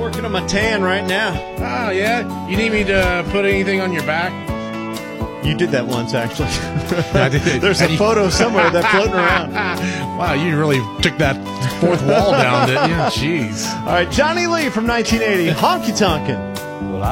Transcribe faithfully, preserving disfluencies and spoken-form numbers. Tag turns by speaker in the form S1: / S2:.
S1: working on my tan right now.
S2: Oh, yeah? You need me to put anything on your back?
S1: You did that once, actually.
S2: I did.
S1: There's a photo somewhere that's floating around.
S2: Wow, you really took that fourth wall down, didn't you? Jeez.
S1: All right, Johnny Lee from nineteen eighty, Honky Tonkin'.